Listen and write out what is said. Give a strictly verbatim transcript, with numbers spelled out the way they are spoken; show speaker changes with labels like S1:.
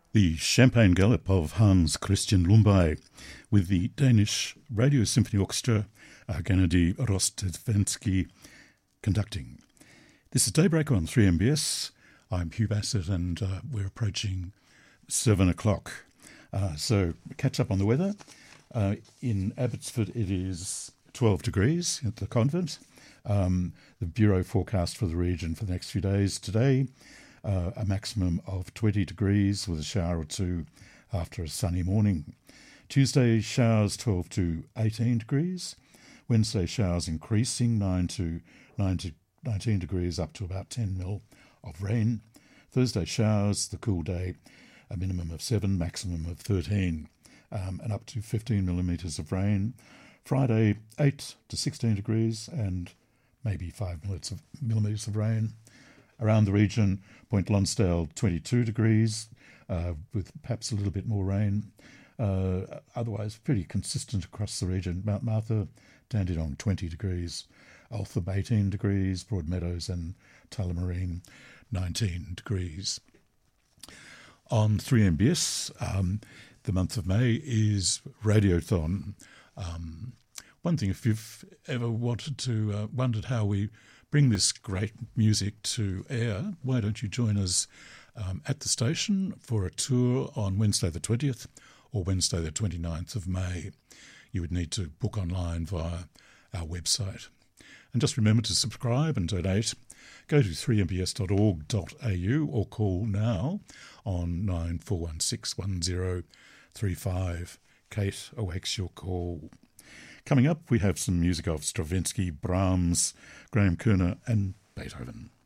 S1: The Champagne Gallop of Hans Christian Lumbay with the Danish Radio Symphony Orchestra, uh, Gennady Rostevensky conducting. This is Daybreak on three M B S. I'm Hugh Bassett and uh, we're approaching seven o'clock. Uh, so catch up on the weather. Uh, in Abbotsford it is twelve degrees at the convent. Um, the Bureau forecast for the region for the next few days today, uh, a maximum of twenty degrees with a shower or two after a sunny morning. Tuesday showers twelve to eighteen degrees. Wednesday showers increasing nine to nineteen degrees up to about ten mil of rain. Thursday showers, the cool day, a minimum of seven, maximum of thirteen, um, and up to fifteen millimetres of rain. Friday eight to sixteen degrees and maybe five millimetres of, millimetres of rain. Around the region, Point Lonsdale twenty-two degrees, uh, with perhaps a little bit more rain. Uh, otherwise, pretty consistent across the region. Mount Martha, Dandenong twenty degrees. Altham eighteen degrees. Broadmeadows and Tullamarine nineteen degrees. On three M B S, um, the month of May is Radiothon. Um, one thing, if you've ever wanted to, uh, wondered how we bring this great music to air, why don't you join us um, at the station for a tour on Wednesday the twentieth or Wednesday the twenty-ninth of May. You would need to book online via our website. And just remember to subscribe and donate. Go to three m b s dot org dot a u or call now on nine four one six one zero three five. Kate awaits your call. Coming up, we have some music of Stravinsky, Brahms, Graham Kerner and Beethoven.